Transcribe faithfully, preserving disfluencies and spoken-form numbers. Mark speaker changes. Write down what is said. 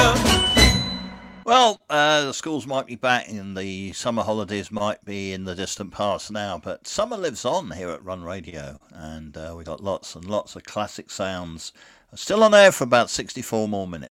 Speaker 1: Well, uh, the schools might be back and the summer holidays might be in the distant past now, but summer lives on here at Run Radio, and uh, we got lots and lots of classic sounds. Still on air for about sixty-four more minutes.